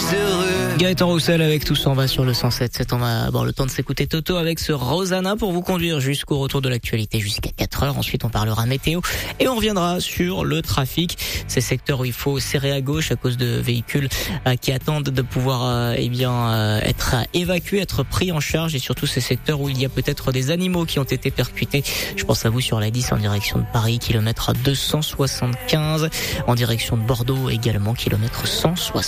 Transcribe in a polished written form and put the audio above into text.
heureux. Gaëtan Roussel avec Tous en bas sur le 107.7. On va avoir le temps de s'écouter Toto avec ce Rosanna pour vous conduire jusqu'au retour de l'actualité jusqu'à 4h. Ensuite, on parlera météo et on reviendra sur le trafic. Ces secteurs où il faut serrer à gauche à cause de véhicules qui attendent de pouvoir être évacués, être pris en charge, et surtout ces secteurs où il y a peut-être des animaux qui ont été percutés. Je pense à vous sur la 10 en direction de Paris, kilomètre 275, en direction de Bordeaux également, kilomètre 160.